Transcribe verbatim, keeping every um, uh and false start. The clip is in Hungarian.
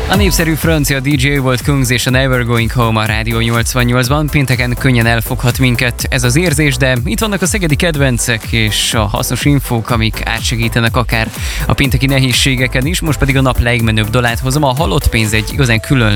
A népszerű francia dé dzsé volt Kungs és a Never Going Home a Rádió nyolcvannyolcban. Pénteken könnyen elfoghat minket ez az érzés, de itt vannak a szegedi kedvencek és a hasznos infók, amik átsegítenek akár a pénteki nehézségeken is. Most pedig a nap legmenőbb dalát hozom, a Halott pénz egy igazán különleges